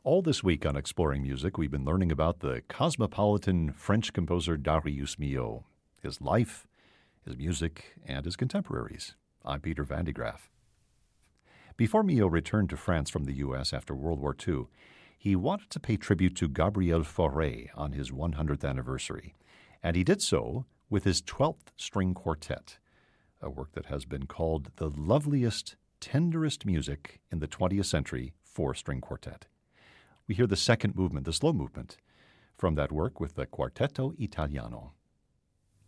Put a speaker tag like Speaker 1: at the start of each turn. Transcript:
Speaker 1: All this week on Exploring Music, we've been learning about the cosmopolitan French composer Darius Milhaud, his life, his music, and his contemporaries. I'm Peter Van de Graaff. Before Milhaud returned to France from the U.S. after World War II, he wanted to pay tribute to Gabriel Fauré on his 100th anniversary, and he did so with his 12th String Quartet, a work that has been called the loveliest, tenderest music in the 20th century for string quartet. We hear the second movement, the slow movement, from that work with the Quartetto Italiano.